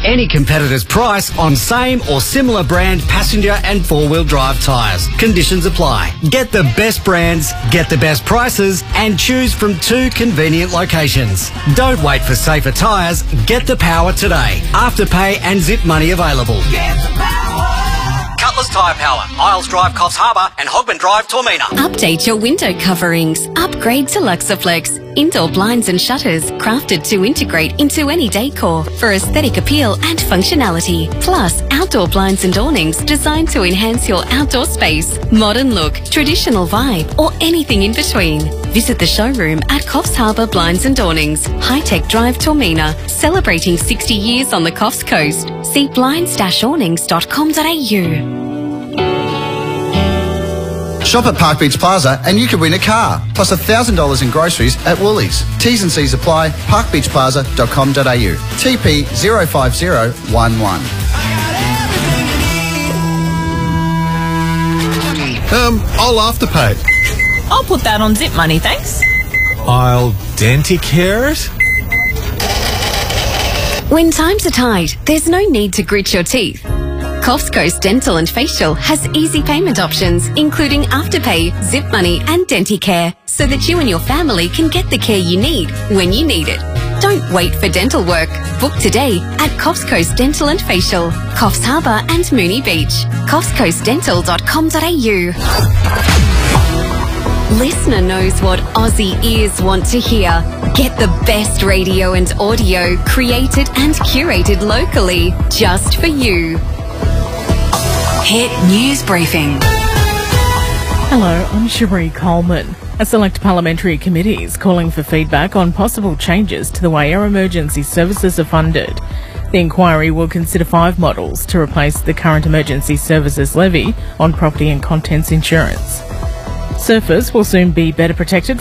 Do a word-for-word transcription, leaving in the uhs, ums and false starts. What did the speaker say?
any competitor's price on same or similar brand passenger and four-wheel drive tyres. Conditions apply. Get the best brands, get the best prices and choose from two convenient locations. Don't wait for safer tyres. Get the power today. Afterpay and Zip Money available. Get the power. Cutlass Tyre Power, Isles Drive, Coffs Harbour and Hogman Drive, Tormina. Update your window coverings. Upgrade to Luxaflex. Indoor blinds and shutters crafted to integrate into any decor for aesthetic appeal and functionality. Plus, outdoor blinds and awnings designed to enhance your outdoor space. Modern look, traditional vibe, or anything in between. Visit the showroom at Coffs Harbour Blinds and Awnings, High Tech Drive, Tormina, celebrating sixty years on the Coffs Coast. See blinds dash awnings dot com dot a u. Shop at Park Beach Plaza and you could win a car, plus one thousand dollars in groceries at Woolies. T's and C's apply, park beach plaza dot com dot a u. T P zero five zero one one. Um, I'll afterpay. I'll put that on Zip Money, thanks. I'll Denticare it. When times are tight, there's no need to grit your teeth. Coffs Coast Dental and Facial has easy payment options, including Afterpay, Zip Money and Denticare, so that you and your family can get the care you need when you need it. Don't wait for dental work. Book today at Coffs Coast Dental and Facial, Coffs Harbour and Moonee Beach. coffs coast dental dot com dot a u. Listener knows what Aussie ears want to hear. Get the best radio and audio created and curated locally, just for you. Hit News Briefing. Hello, I'm Cherie Coleman. A select parliamentary committee is calling for feedback on possible changes to the way our emergency services are funded. The inquiry will consider five models to replace the current emergency services levy on property and contents insurance. Surfers will soon be better protected